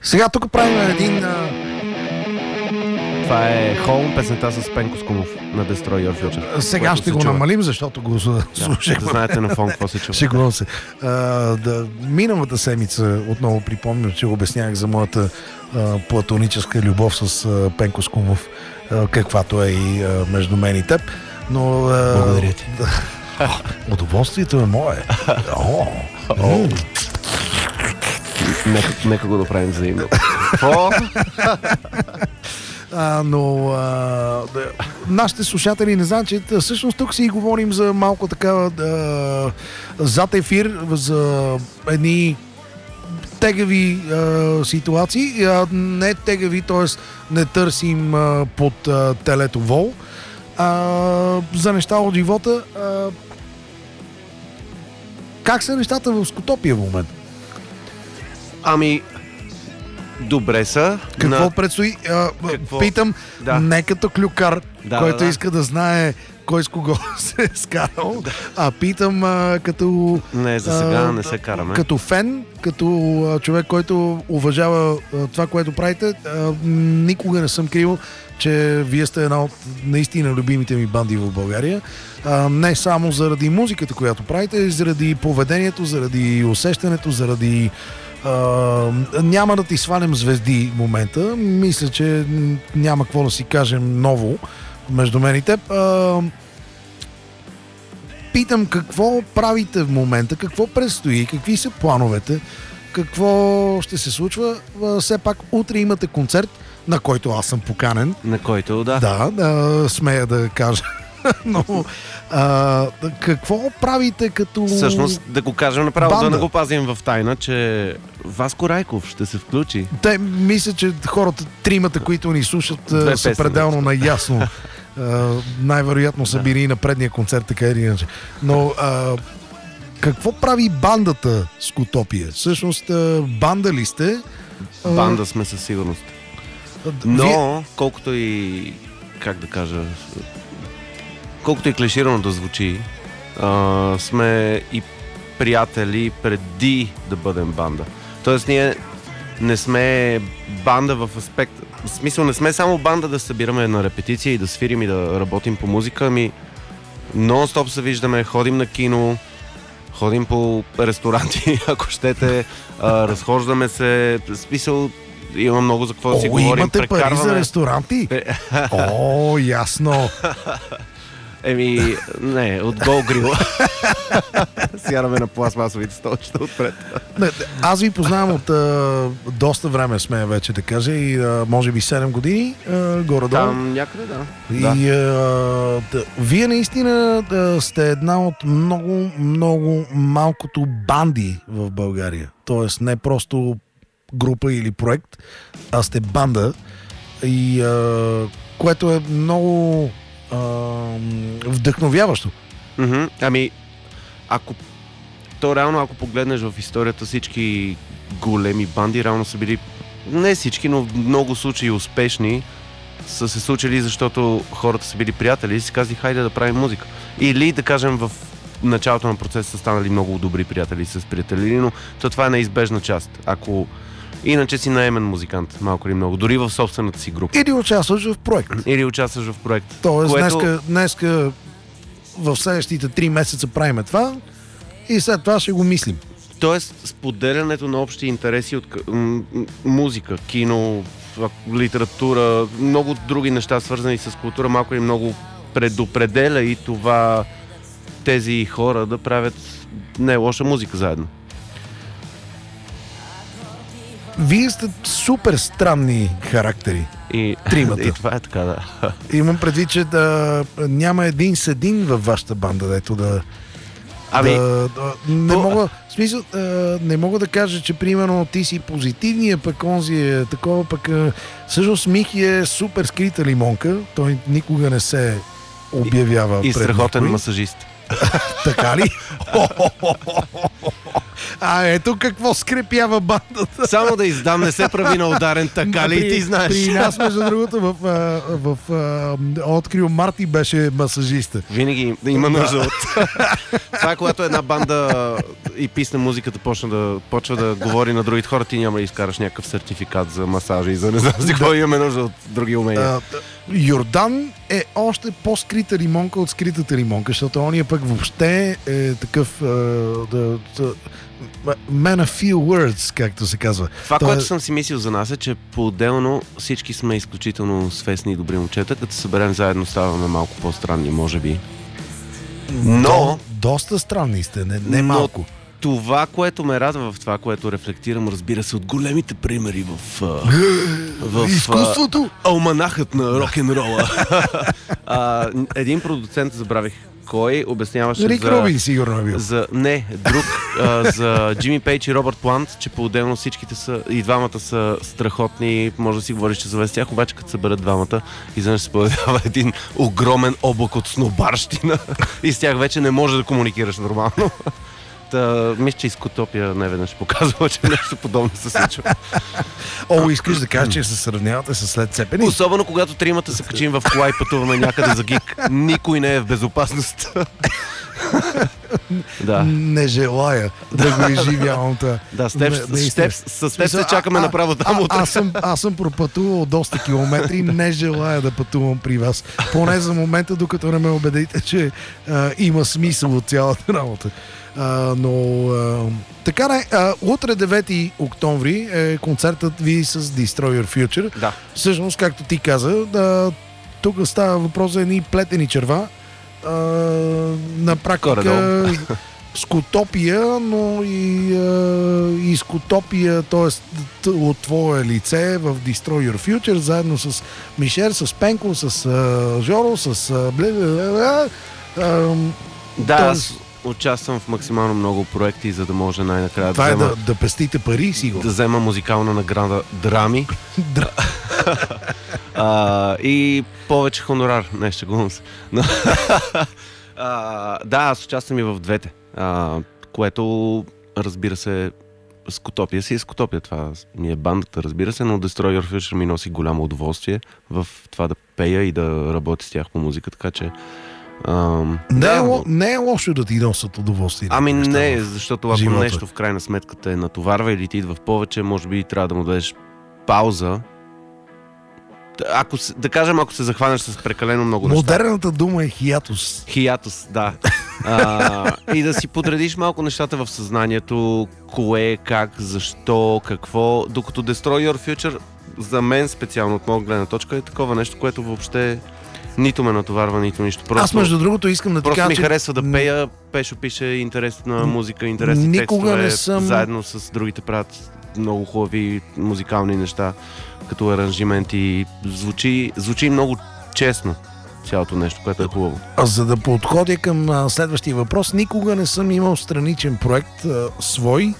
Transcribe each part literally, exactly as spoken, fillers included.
Сега тук правим един... А... Това е Home, песента с Пенко Скумов на Destroy Your Future. Сега ще го чува. намалим, защото го слушахме. Да, да знаете на фон какво се чува. Шегувам се. А, да, миналата седмица отново припомням, че обяснявах за моята а, платоническа любов с а, Пенко Скумов, а, каквато е и а, между мен и теб. Но, а, благодаря ти. Да, удоволствието е мое. О, О. Нека, нека го направим взаимно. А, но а, да, нашите слушатели не знаят, че всъщност тук си говорим за малко така а, зад ефир, за едни тегави а, ситуации, а, не тегави, т.е. не търсим а, под а, телето вол, а, за неща от живота. А, как са нещата в Скотопия в момента? Ами, добре са. Какво на... предстои? А, Какво? Питам, да. не като клюкар, да, който да, да. иска да знае кой с кого се е скарал, да. а питам а, като... Не, за сега а, не се караме. Като фен, като а, човек, който уважава а, това, което правите, а, никога не съм крил, че вие сте една от наистина любимите ми банди в България. А, не само заради музиката, която правите, заради поведението, заради усещането, заради... Uh, няма да ти свалям звезди в момента. Мисля, че няма какво да си кажем ново между мен и теб. Uh, питам какво правите в момента, какво предстои, какви са плановете, какво ще се случва. Uh, все пак утре имате концерт, на който аз съм поканен. На който, да. Да, да смея да кажа. Но а, какво правите като... Всъщност, да го кажем направо, банда? Да не го пазим в тайна, че Васко Райков ще се включи. Те, мисля, че хората, тримата, които ни слушат, Две са песни, пределно наясно. Uh, най-вероятно са били на предния концерт, така или иначе. Но uh, какво прави бандата Скотопия? Всъщност, uh, банда ли сте? Uh, Банда сме със сигурност. Но, вие... колкото и, как да кажа, колкото и клиширано да звучи, а, сме и приятели преди да бъдем банда. Тоест ние не сме банда в аспект... В смисъл не сме само банда да събираме на репетиция и да свирим и да работим по музика, ами нон-стоп се виждаме, ходим на кино, ходим по ресторанти, ако щете, а, разхождаме се, в смисъл има много за какво да си О, говорим. имате пари за ресторанти? О, ясно. Еми, не, от Гол Грил. Сядаме на пластмасовите столчета отпред. Не, аз ви познавам от а, доста време, смея вече да кажа, и а, може би седем години, а, горе-долу. Там някъде, да. И да. А, да, вие наистина да, сте една от много, много малкото банди в България. Тоест не просто група или проект, а сте банда, и а, което е много а, вдъхновяващо. Mm-hmm. Ами, ако то реално, ако погледнеш в историята, всички големи банди реално са били, не всички, но в много случаи успешни, са се случили, защото хората са били приятели и си казали, хайде да правим музика. Или да кажем в началото на процеса са станали много добри приятели с приятели, но то това е неизбежна част. Ако иначе си наемен музикант, малко или много, дори в собствената си група. Или участваш в проект. Или участваш в проект. Тоест, което... днеска, днеска в следващите три месеца правиме това и след това ще го мислим. Тоест, споделянето на общи интереси от м- м- музика, кино, литература, много други неща, свързани с култура, малко или много предопределя и това тези хора да правят не лоша музика заедно. Вие сте супер странни характери. И, тримата. И това е така, да. Имам предвид, че да няма един с един във вашата банда, дето да... Ами... Да, да, не, то... мога, в смисъл, а, не мога да кажа, че примерно ти си позитивния, пък онзи е такова, пък а, всъщност Михи е супер скрита лимонка, той никога не се обявява и, и пред страхотен никой. масажист. Така ли? А ето какво скрепява бандата. Само да издам, не се прави на ударен, така ли? И ти знаеш. При нас, между другото, в, в, в Открил Марти беше масажиста. Винаги има нужда от... Това, когато една банда и писне музиката, почна да, почва да говори на другите хора, ти няма да изкараш някакъв сертификат за масажа и за не знам си какво имаме нужда от други умения. Йордан е още по-скрита лимонка от скритата лимонка, защото ония пък въобще е такъв uh, the, the, man of few words, както се казва. Това, Той... което съм си мислил за нас е, че по-отделно всички сме изключително свестни и добри момчета, като се съберем заедно ставаме малко по-странни, може би. Но... До, доста странни сте, не, не малко. Това, което ме радва в това, което рефлектирам, разбира се, от големите примери в... в изкуството! Алманахът на рок-н-рола. Един продуцент, забравих кой, обясняваше Рик за... Рубин сигурно е бил. За, не, друг. а, за Джимми Пейдж и Робърт Плант, че по-отделно всичките са, и двамата са страхотни, може да си говориш, че завест тях, обаче като съберат двамата, изведнъж се появява един огромен облак от снобарщина и с тях вече не може да комуникираш нормално. Та, мисля, че Изкутопия неведнъж показва, че нещо подобно се случва. О, искаш да кажеш, че се сравнявате с Лед Цепелин? Особено когато тримата се качим в кола и пътуваме някъде за гик. Никой не е в безопасност. Да. Не желая да го изживявам. Да, с теб, с, с теб, с теб се чакаме а, направо там а, утре. Аз съм, аз съм пропътувал доста километри, не желая да пътувам при вас. Поне за момента, докато не ме убедите, че а, има смисъл от цялата работа. Uh, но uh, така не, uh, утре девети октомври е концертът ви с Destroy Your Future. Да. Всъщност, както ти каза, uh, тук става въпрос за едни плетени черва. Uh, на практика скутопия, но и, uh, и скутопия, т.е. от твое лице в Destroy Your Future, заедно с Мишер, с Пенко, с uh, Жоро, с uh, бле, бле, бле, uh, да, аз участвам в максимално много проекти, за да може най-накрая това да взема... е да, да пестите пари, сигурно. Да взема музикална награда Драми. а, и повече хонорар. Не, шегувам се. Но, а, да, аз участвам и в двете. А, което, разбира се, Скутопия си е Скутопия. Това ми е бандата, разбира се, но Destroy Your Future ми носи голямо удоволствие в това да пея и да работя с тях по музика, така че Um, не, да, е, ло, не е лошо да ти носят удоволствие. Ами не, защото ако живота. нещо в крайна сметка те натоварва или ти идва в повече, може би трябва да му дадеш пауза. Ако, да кажем, ако се захванеш с прекалено много неща. Модерната дума е хиатус. Хиатус, да. а, и да си подредиш малко нещата в съзнанието, кое, как, защо, какво, докато Destroy Your Future за мен специално от моя гледна точка е такова нещо, което въобще нито ме натоварва, нито нищо. Просто, аз между другото искам да ти кажа, кажа, ми че... харесва да пея, Пешо пише интересна музика, интересни Никога текстове, не съм... заедно с другите правят много хубави музикални неща, като аранжименти. Звучи, звучи много честно цялото нещо, което е хубаво. А за да подходя към а, следващия въпрос, никога не съм имал страничен проект а, свой.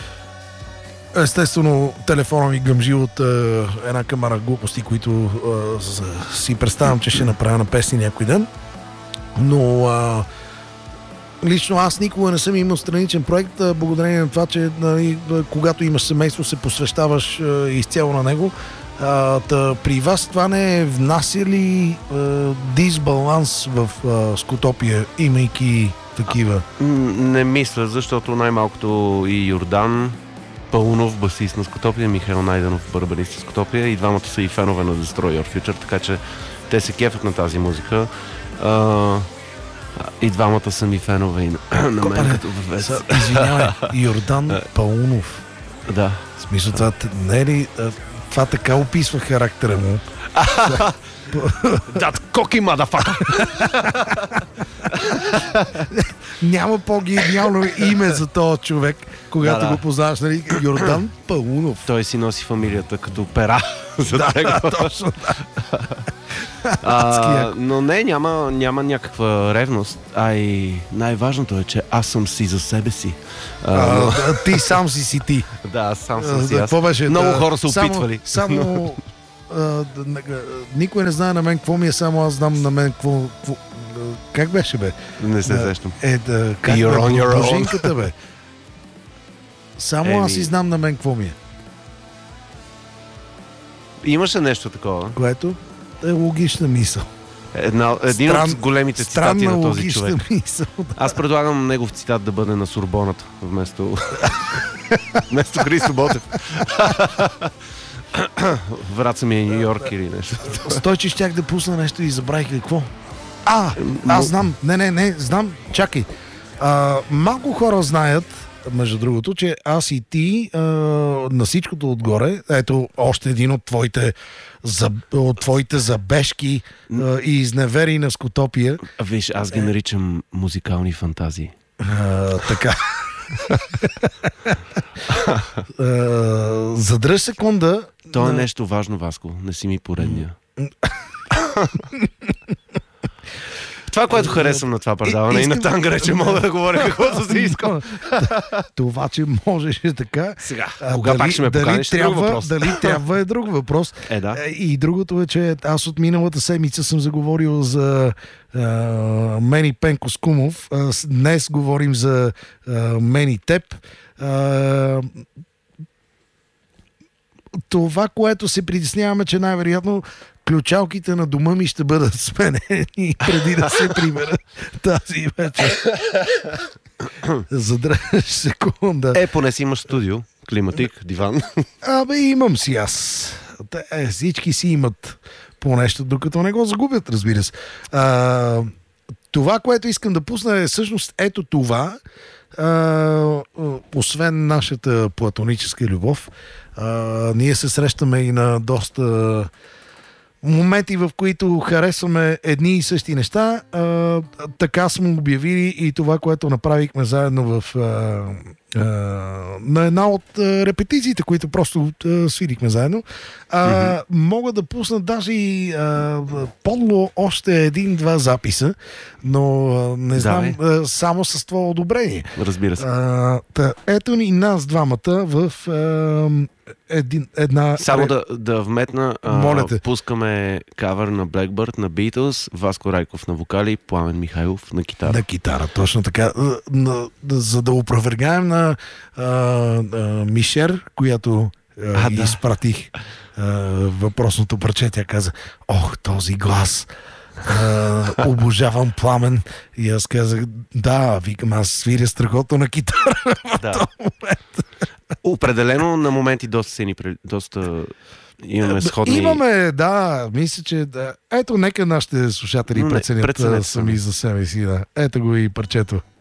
Естествено, телефона ми гъмжи от а, една камара глупости, които а, с, си представям, че ще направя на песни някой ден. Но а, лично аз никога не съм имал страничен проект, а, благодарение на това, че нали, когато имаш семейство, се посвещаваш а, изцяло на него. А, та, при вас това не е внася ли а, дисбаланс в а, Скутопия, имайки такива? А, не мисля, защото най-малкото и Йордан Паунов, басист на Скутопия, Михаил Найденов, барабанист на Скутопия, и двамата са и фенове на Destroy Your Future, така че те се кефят на тази музика. А, и двамата са ми фенове и на, на мен като въвец. Извинявай, Йордан Паунов. Да. В смисъл, това не е ли... Това така описва характера му. That cocky motherfucker! Няма по-гениално име за този човек, когато да, да. го познаваш, нали? Йордан Паунов. Той си носи фамилията като пера. За да, да, точно. а, но не, няма, няма някаква ревност, а и най-важното е, че аз съм си за себе си. А, а, но... Ти сам си си ти. Да, аз сам съм си. Аз. Беше, много да, хора са опитвали. Само... само а, никой не знае на мен какво ми е, само аз знам на мен какво... какво Как беше, бе? Не се сещам. Е, да, как You're бе, on your own. Божинката, бе. Само Еми... аз и знам на мен какво ми е. Имаше нещо такова. Което е логична мисъл. Една, един Стран... от големите цитати на този човек. Мисъл, да. Аз предлагам негов цитат да бъде на Сорбоната, вместо, вместо Христо Ботев. Враца ми е Ню Йорк или нещо. Стойче, щях да пусна нещо и забравих какво. А, аз знам. Не, не, не, знам. Чакай. А, малко хора знаят, между другото, че аз и ти а, на всичкото отгоре, ето още един от твоите, заб, от твоите забежки а, и изневери на Скотопия. Виж, аз ги наричам музикални фантазии. А, така. а, задръж секунда. То е на... нещо важно, Васко. Не си ми поредния. Това, което харесвам на това предаване и, и на Тангра, че мога да говоря каквото си искам. Това, че можеш така. Сега, кога дали, пак ще ме поканиш, дали трябва, друг въпрос. Дали трябва е друг въпрос. Е, да. И другото е, че аз от миналата седмица съм заговорил за uh, Мени Пенко Скумов. Uh, днес говорим за uh, Мени Теб. Uh, това, което се притесняваме, че най-вероятно ключалките на дома ми ще бъдат сменени преди да се прибера тази вечер. Задръж секунда. Е, поне си имаш студио, климатик, диван. Абе, имам си аз. Е, всички си имат по нещо, докато не го загубят, разбира се. А, това, което искам да пусна е всъщност ето това. А, освен нашата платоническа любов, а, ние се срещаме и на доста моменти, в които харесваме едни и същи неща. А, така сме обявили и това, което направихме заедно в а, а, на една от а, репетициите, които просто а, свирихме заедно. А, mm-hmm. Мога да пусна даже и а, подло още един-два записа, но а, не знам, а, само с това одобрение. Разбира се. А, та, ето ни нас двамата в а, един, една... Само да, да вметна, а, пускаме кавър на Blackbird, на Beatles, Васко Райков на вокали, Пламен Михайлов на китара. На китара, точно така. На, за да опровергаем на а, а, Мишер, която а, а, да. изпратих а, въпросното парче, тя каза: ох, този глас! Uh, обожавам Пламен. И аз казах: да, викам, аз свиря страхотно на китара в да. този момент. Определено на моменти доста се ни доста имаме сходни. Имаме, да, мисля, че да. Ето, нека нашите слушатели преценят сами за себе си. Да. Ето го и парчето.